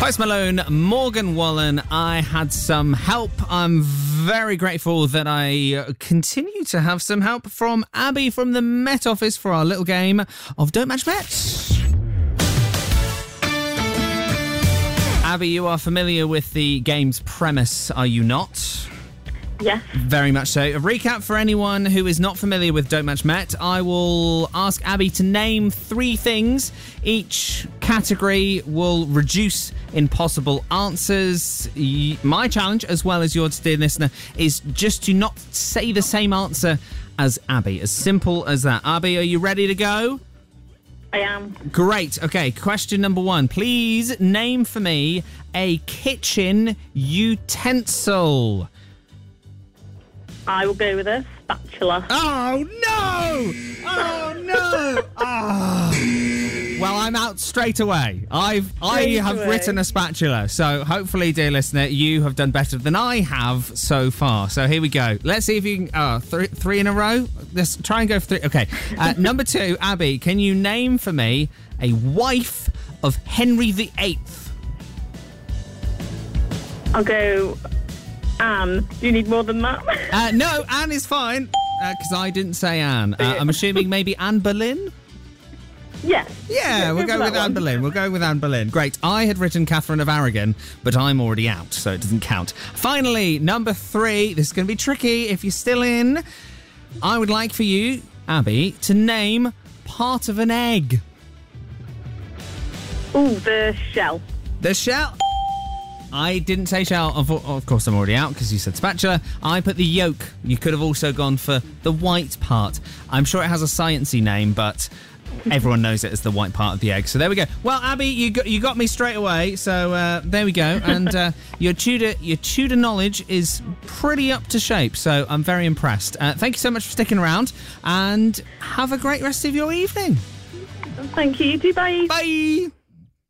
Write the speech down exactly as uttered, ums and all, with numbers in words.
Post Malone, Morgan Wallen. I had some help. I'm very grateful that I continue to have some help from Abby from the Met Office for our little game of Don't Match Met. Abby, you are familiar with the game's premise, are you not? Yes. Very much so. A recap for anyone who is not familiar with Don't Match Met. I will ask Abby to name three things. Each category will reduce in possible answers. My challenge, as well as yours, dear listener, is just to not say the same answer as Abby. As simple as that. Abby, are you ready to go? I am. Great. Okay, question number one. Please name for me a kitchen utensil. I will go with a spatula. Oh, no! Oh, no! Oh. Well, I'm out straight away. I've I Straight have away. written a spatula. So hopefully, dear listener, you have done better than I have so far. So here we go. Let's see if you can... Oh, three, three in a row? Let's try and go for three. Okay. Uh, number two, Abby, can you name for me a wife of Henry the Eighth? I'll go Anne. Do you need more than that? Uh, no, Anne is fine. Because uh, I didn't say Anne. Uh, I'm assuming maybe Anne Boleyn? Yes. Yeah, we'll go with Anne Boleyn. We'll go with Anne Boleyn. Great. I had written Catherine of Aragon, but I'm already out, so it doesn't count. Finally, number three. This is going to be tricky. If you're still in, I would like for you, Abby, to name part of an egg. Ooh, the shell. The shell. I didn't say shell. Of, of course, I'm already out because you said spatula. I put the yolk. You could have also gone for the white part. I'm sure it has a sciencey name, but everyone knows it as the white part of the egg. So there we go. Well, Abby, you got, you got me straight away. So uh, there we go. And uh, your Tudor your Tudor knowledge is pretty up to shape. So I'm very impressed. Uh, thank you so much for sticking around, and have a great rest of your evening. Thank you. You too. Bye. Bye.